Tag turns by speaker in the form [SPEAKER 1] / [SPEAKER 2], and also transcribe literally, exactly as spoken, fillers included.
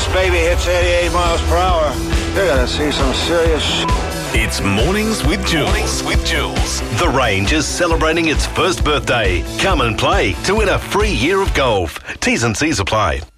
[SPEAKER 1] this baby hits eighty-eight miles per hour, you're going to see some serious shit.
[SPEAKER 2] It's Mornings with Jules. Mornings with Jules. The Range is celebrating its first birthday. Come and play to win a free year of golf. T's and C's apply.